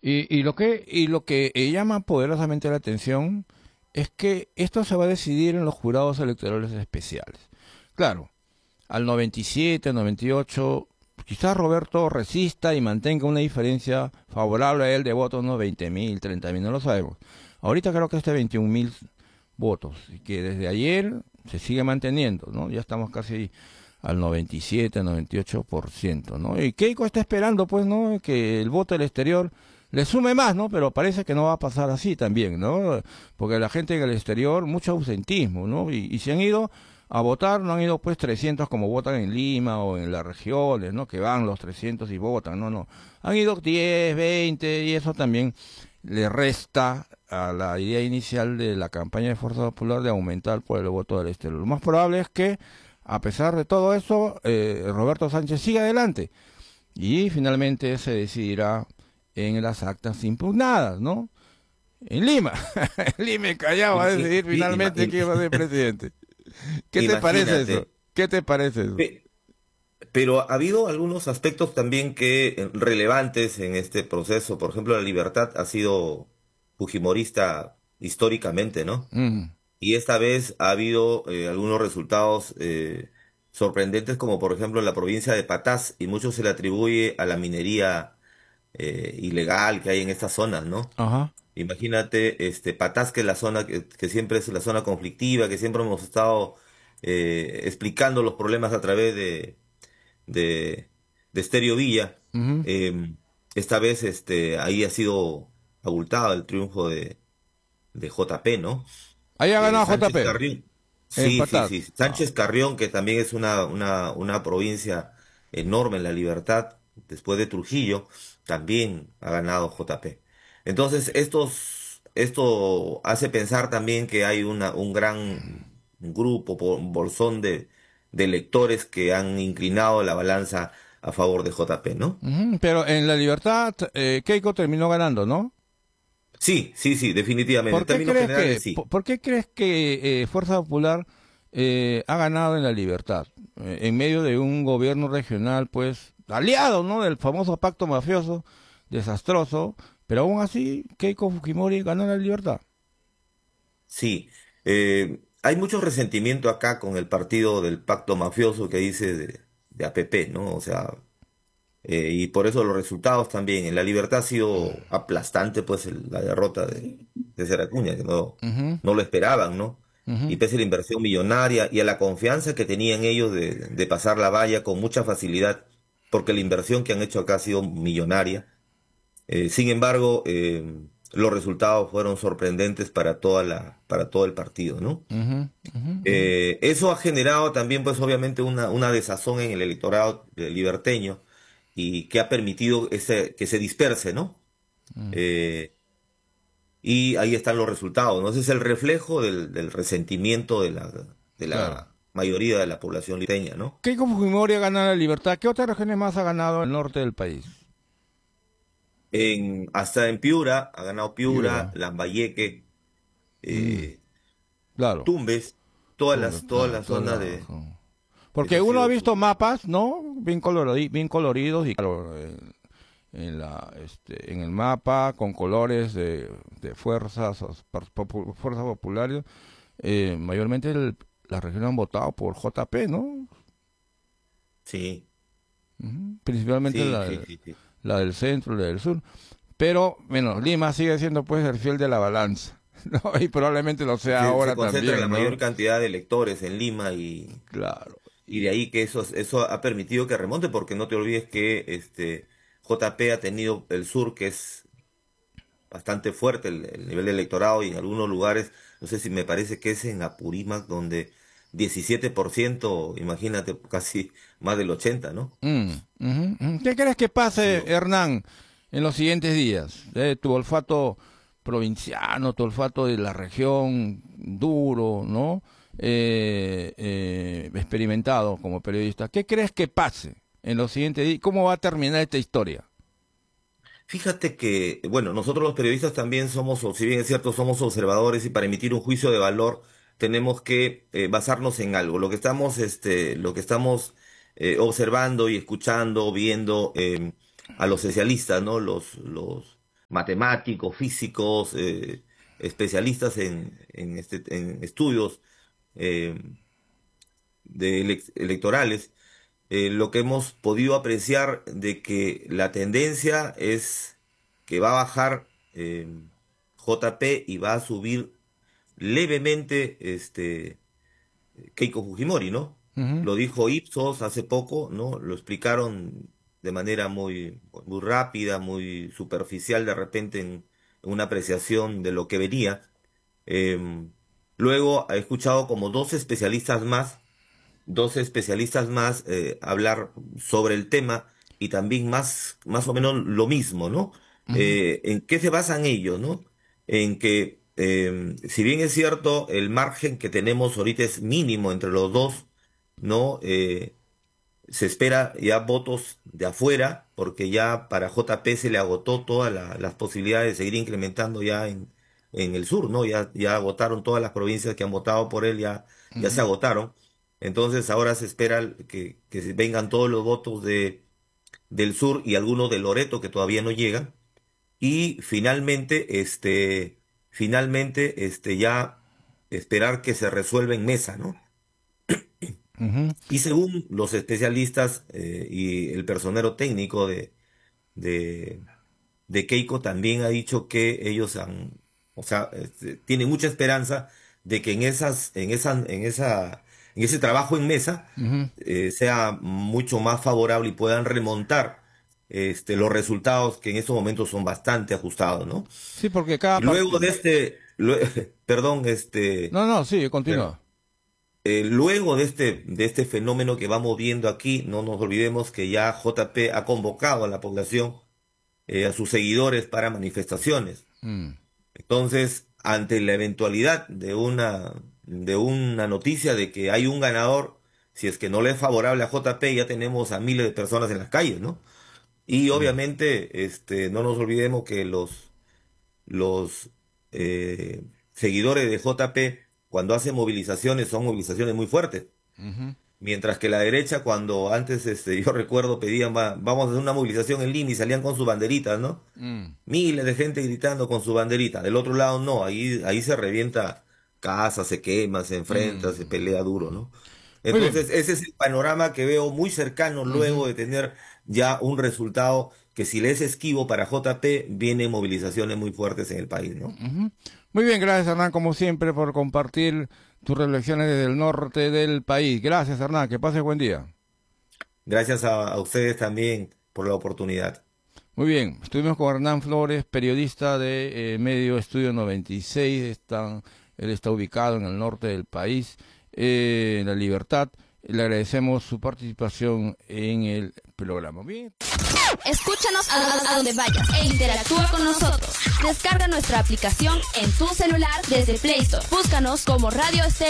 Y lo que llama poderosamente la atención es que esto se va a decidir en los jurados electorales especiales. Claro, al 97, 98, quizás Roberto resista y mantenga una diferencia favorable a él de votos, no 20.000, 30.000, no lo sabemos. Ahorita creo que 21.000 votos, y que desde ayer se sigue manteniendo, ¿no? Ya estamos casi al 97, 98%, ¿no? Y Keiko está esperando, pues, ¿no? Que el voto del exterior le sume más, ¿no? Pero parece que no va a pasar así también, ¿no? Porque la gente en el exterior, mucho ausentismo, ¿no? Y si han ido a votar, no han ido pues 300 como votan en Lima o en las regiones, ¿no? Que van los 300 y votan, no, no. Han ido 10, 20 y eso también le resta a la idea inicial de la campaña de Fuerza Popular de aumentar por el voto del exterior. Lo más probable es que, a pesar de todo eso, Roberto Sánchez siga adelante y finalmente se decidirá en las actas impugnadas, ¿no? En Lima. En Lima y Callao va a decidir finalmente quién va a ser presidente. ¿Qué te parece eso? Imagínate. ¿Qué te parece eso? Pe- Pero ha habido algunos aspectos también que relevantes en este proceso. Por ejemplo, la Libertad ha sido fujimorista históricamente, ¿no? Mm. Y esta vez ha habido algunos resultados sorprendentes, como por ejemplo en la provincia de Patás, y mucho se le atribuye a la minería ilegal que hay en estas zonas, ¿no? Ajá. Imagínate, Patás, que es la zona que siempre es la zona conflictiva, que siempre hemos estado explicando los problemas a través de, de Estéreo Villa. Ujú. Esta vez ahí ha sido abultado el triunfo de JP, ¿no? Ahí ha ganado Sánchez JP. Carrión. En Sí, sí, Patás. sí. Ah. Sánchez Carrión, que también es una provincia enorme en La Libertad, después de Trujillo, también ha ganado JP. Entonces, esto hace pensar también que hay un gran grupo, un bolsón de electores que han inclinado la balanza a favor de JP, ¿no? Ujú. Pero en La Libertad, Keiko terminó ganando, ¿no? Sí, sí, sí, definitivamente. En ¿Por qué términos crees generales, que, sí. por qué crees que Fuerza Popular ha ganado en La Libertad? En medio de un gobierno regional, pues, aliado, ¿no? Del famoso pacto mafioso, desastroso, pero aún así, Keiko Fujimori ganó La Libertad. Sí, hay mucho resentimiento acá con el partido del pacto mafioso que dice de APP, ¿no? O sea, y por eso los resultados también. En La Libertad ha sido aplastante, pues, la derrota de Seracuña, que Ujú, no lo esperaban, ¿no? Y ujú. pese a la inversión millonaria y a la confianza que tenían ellos de pasar la valla con mucha facilidad, porque la inversión que han hecho acá ha sido millonaria. Sin embargo, los resultados fueron sorprendentes para todo el partido, ¿no? Ujú, ujú, ujú. Eso ha generado también, pues, obviamente, una desazón en el electorado liberteño y que ha permitido que se disperse, ¿no? Mm. Eh, y ahí están los resultados, ¿no? Ese es el reflejo del resentimiento de Claro. la mayoría de la población liberteña, ¿no? Keiko Fujimori ha ganado la libertad. ¿Qué otras regiones más ha ganado en el norte del país? Hasta en Piura, ha ganado Piura, Piura. Lambayeque, Mm, eh, claro. Tumbes, Tuve, todas claro, las toda zonas la razón. ese Porque ha uno ha sido visto su... mapas, ¿no? Bien coloridos y claro, en el mapa con colores de fuerzas populares, mayormente las regiones han votado por JP, ¿no? Sí, Ujú. Principalmente sí, sí, sí, sí. la del centro, la del sur. Pero, bueno, Lima sigue siendo pues el fiel de la balanza, ¿no? Y probablemente lo sea Se ahora concentra la también, ¿no? mayor cantidad de electores en Lima Claro. y de ahí que eso ha permitido que remonte, porque no te olvides que JP ha tenido el sur, que es bastante fuerte el nivel de electorado, y en algunos lugares, no sé si me parece que es en Apurímac, donde 17%, imagínate, casi más del 80, ¿no? Ujú, ujú. ¿Qué crees que Ha pase, sido... Hernán, en los siguientes días? Tu olfato provinciano, tu olfato de la región, duro, ¿no? Experimentado como periodista. ¿Qué crees que pase en los siguientes días? ¿Cómo va a terminar esta historia? Fíjate que, bueno, nosotros los periodistas también somos, o si bien es cierto, somos observadores, y para emitir un juicio de valor tenemos que basarnos en algo. Lo que estamos observando y escuchando, viendo a los especialistas, ¿no? matemáticos, físicos, especialistas en estudios eh, electorales, lo que hemos podido apreciar de que la tendencia es que va a bajar JP y va a subir levemente Keiko Fujimori, ¿no? Ujú, Lo dijo Ipsos hace poco, ¿no? Lo explicaron de manera muy rápida, muy superficial de repente en una apreciación de lo que venía. Em, Luego he escuchado como dos especialistas más hablar sobre el tema y también más o menos lo mismo, ¿no? ujú, ¿En qué se basan ellos, no? En que, si bien es cierto, el margen que tenemos ahorita es mínimo entre los dos, ¿no? Se espera ya votos de afuera, porque ya para JP se le agotó todas las posibilidades de seguir incrementando ya en el sur, ¿no? Ya agotaron todas las provincias que han votado por él, ya se ujú. agotaron. Entonces ahora se espera que se vengan todos los votos del sur y algunos de Loreto que todavía no llegan. Y finalmente, ya esperar que se resuelva en mesa, ¿no? Ujú. Y según los especialistas y el personero técnico de, de Keiko también ha dicho que ellos o sea, tienen mucha esperanza de que en ese trabajo en mesa Ujú. sea mucho más favorable y puedan remontar los resultados que en estos momentos son bastante ajustados, ¿no? Sí, porque cada Y luego partido... de perdón, No, no, sí, continúa. luego de este fenómeno que vamos viendo aquí, no nos olvidemos que ya JP ha convocado a la población, a sus seguidores para manifestaciones. Mm, Entonces, ante la eventualidad de una noticia de que hay un ganador, si es que no le es favorable a JP, ya tenemos a miles de personas en las calles, ¿no? Y mm, obviamente, no nos olvidemos que los seguidores de JP, cuando hacen movilizaciones, son movilizaciones muy fuertes. ujú, Mientras que la derecha, cuando antes, yo recuerdo, pedían, vamos a hacer una movilización en Lima y salían con sus banderitas, ¿no? mm, Miles de gente gritando con su banderita. Del otro lado, no, ahí se revienta casa, se quema, se enfrenta, se mm. pelea duro, ¿no? Muy bien. Entonces, ese es el panorama que veo muy cercano Ujú, luego de tener ya un resultado que si le es esquivo para JP, vienen movilizaciones muy fuertes en el país, ¿no? ujú. Muy bien, gracias Hernán, como siempre, por compartir tus reflexiones desde el norte del país. Gracias Hernán, que pases buen día. Gracias a ustedes también por la oportunidad. Muy bien, estuvimos con Hernán Flores, periodista de Medio Estudio 96. Él está ubicado en el norte del país, en La Libertad. Le agradecemos su participación en el programa. Bien. Escúchanos a donde vayas e interactúa con nosotros. Descarga nuestra aplicación en tu celular desde Play Store. Búscanos como Radio Estéreo